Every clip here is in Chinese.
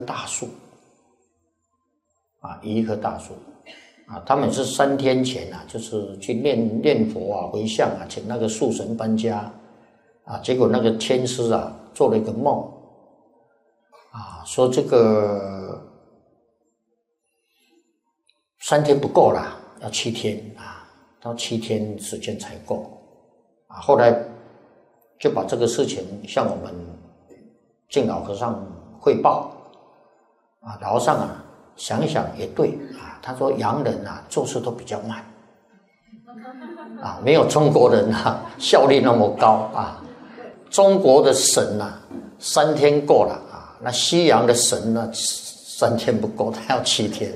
大树啊，一棵大树啊，他们是3天前啊，就是去念佛啊、回向啊，请那个树神搬家啊，结果那个天师啊做了一个梦啊，说这个3天不够啦，要7天啊，到7天时间才够啊。后来就把这个事情向我们敬老和尚汇报啊，老和尚啊想一想也对啊，他说洋人啊做事都比较慢啊，没有中国人啊效率那么高啊。中国的神啊3天够了啊，那西洋的神呢3天不够，他要7天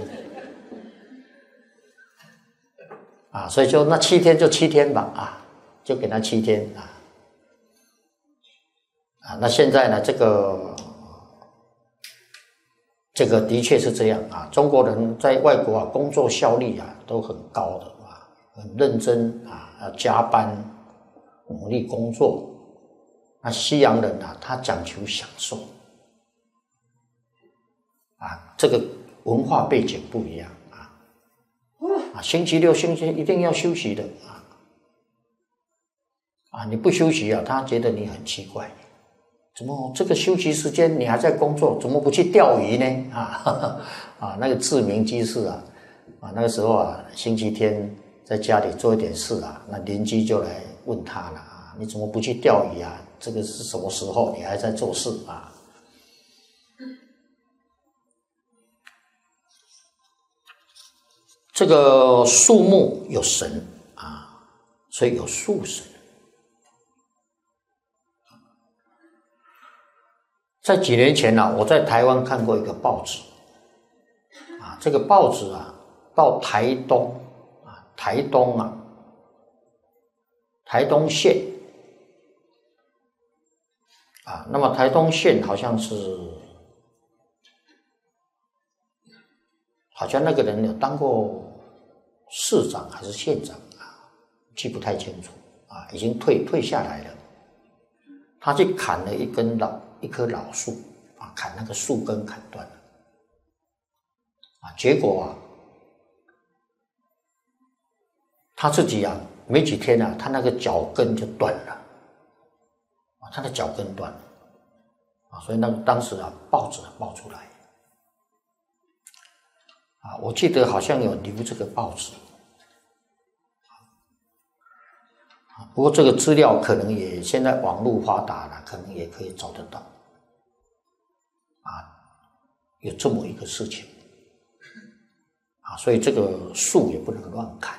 啊，所以就那7天就7天吧啊，就给他7天啊。那现在呢，这个的确是这样啊，中国人在外国啊工作效率啊都很高的啊，很认真啊，要加班努力工作。那西洋人啊，他讲求享受啊，这个文化背景不一样啊，星期六、星期天一定要休息的啊，你不休息啊，他觉得你很奇怪。怎么这个休息时间你还在工作？怎么不去钓鱼呢？啊，那个志明居士啊，那个时候啊，星期天在家里做一点事啊，那邻居就来问他了啊，你怎么不去钓鱼啊？这个是什么时候？你还在做事啊？这个树木有神啊，所以有树神。在几年前啊，我在台湾看过一个报纸啊，这个报纸啊到台东县啊，那么台东县好像那个人有当过市长还是县长啊，记不太清楚啊，已经退下来了。他去砍了一棵老树啊，砍那个树根砍断了啊，结果啊，他自己啊没几天啊，他那个脚跟就断了啊，他的脚跟断了啊，所以当时啊报纸报出来啊，我记得好像有留这个报纸啊，不过这个资料可能也现在网络发达了，可能也可以找得到啊，有这么一个事情啊，所以这个树也不能乱砍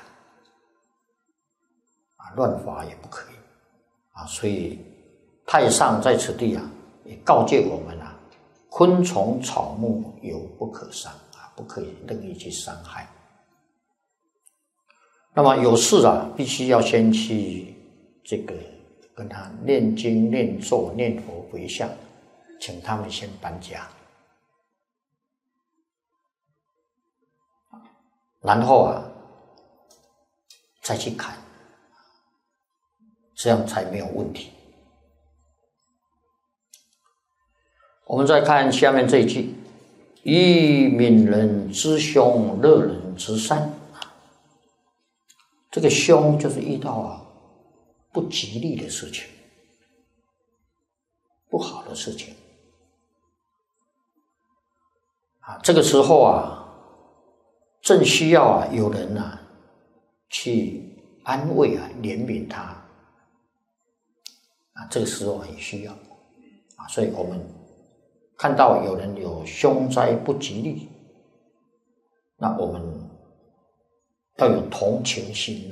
啊，乱伐也不可以啊，所以太上在此地啊，也告诫我们啊，昆虫草木有不可伤啊，不可以任意去伤害。那么有事啊，必须要先去这个跟他念经、念咒、念佛、回向，请他们先搬家，然后啊再去砍，这样才没有问题。我们再看下面这一句：以悯人之凶，乐人之善。这个凶就是遇到啊不吉利的事情，不好的事情啊，这个时候啊正需要啊有人啊去安慰啊怜悯他啊，这个时候很需要啊，所以我们看到有人有凶灾不吉利，那我们要有同情心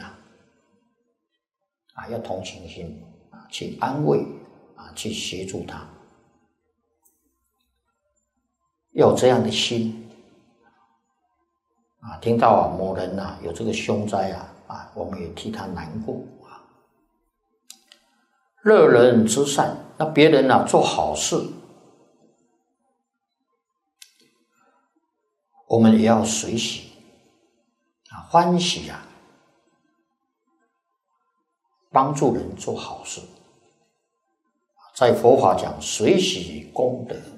啊，要同情心啊，去安慰啊，去协助他，要有这样的心啊。听到啊某人啊有这个凶灾啊，我们也替他难过啊。乐人之善，那别人啊做好事，我们也要随喜啊，欢喜啊，帮助人做好事。在佛法讲随喜功德